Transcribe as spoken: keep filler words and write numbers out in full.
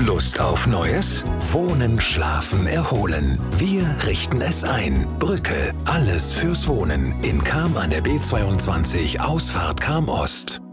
Lust auf Neues? Wohnen, Schlafen, Erholen. Wir richten es ein. Brücke. Alles fürs Wohnen. In Cham an der B zweiundzwanzig, Ausfahrt Cham Ost.